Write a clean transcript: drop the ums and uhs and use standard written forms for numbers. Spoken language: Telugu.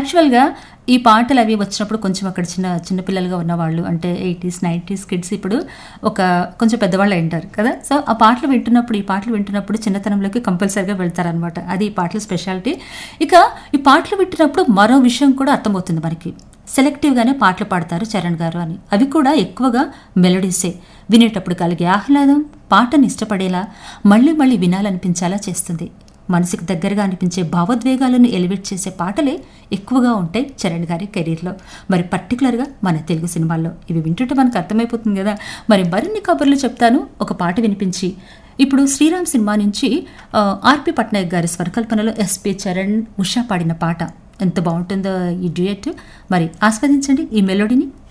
యాక్చువల్గా ఈ పాటలు అవి వచ్చినప్పుడు కొంచెం అక్కడ చిన్నపిల్లలుగా ఉన్నవాళ్ళు, అంటే 80s 90s కిడ్స్ ఇప్పుడు కొంచెం పెద్దవాళ్ళు అయింటారు కదా. సో ఆ పాటలు వింటున్నప్పుడు చిన్నతనంలోకి కంపల్సరీగా వెళ్తారనమాట. అది ఈ పాటల స్పెషాలిటీ. ఇక ఈ పాటలు వింటున్నప్పుడు మరో విషయం కూడా అర్థమవుతుంది మనకి. సెలెక్టివ్గానే పాటలు పాడతారు చరణ్ గారు అని. అవి కూడా ఎక్కువగా మెలోడీసే. వినేటప్పుడు కలిగే ఆహ్లాదం పాటను ఇష్టపడేలా, మళ్ళీ మళ్ళీ వినాలనిపించేలా చేస్తుంది. మనసుకు దగ్గరగా అనిపించే భావోద్వేగాలను ఎలివేట్ చేసే పాటలే ఎక్కువగా ఉంటాయి చరణ్ గారి కెరీర్లో, మరి పర్టికులర్గా మన తెలుగు సినిమాల్లో. ఇవి వింటుంటే మనకు అర్థమైపోతుంది కదా. మరి మరిన్ని కబుర్లు చెప్తాను ఒక పాట వినిపించి. ఇప్పుడు శ్రీరామ్ సినిమా నుంచి ఆర్పి పట్నాయక్ గారి స్వరకల్పనలో ఎస్పి చరణ్ ఉషా పాడిన పాట. ఎంత బాగుంటుందో ఈ డ్యూయట్. మరి ఆస్వాదించండి ఈ మెలోడీని.